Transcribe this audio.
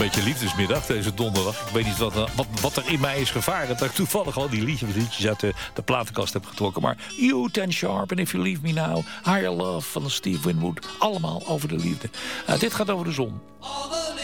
Beetje liefdesmiddag deze donderdag. Ik weet niet wat er in mij is gevaren. Dat ik toevallig al die liedjes uit de platenkast heb getrokken. Maar You, Ten Sharp en If You Leave Me Now, Higher Love van Steve Winwood. Allemaal over de liefde. Dit gaat over de zon.